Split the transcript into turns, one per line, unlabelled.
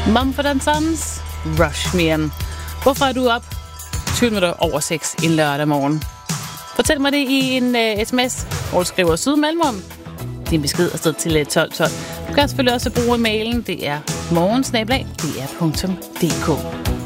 Mumford & Sons, Rush Me In. Hvorfor er du op 20 minutter over 6 en lørdag morgen? Fortæl mig det i en sms, hvor du skriver Sydmellemrum. Din besked er sted til 1212. Du kan selvfølgelig også bruge mailen. Det er morgen@dr.dk.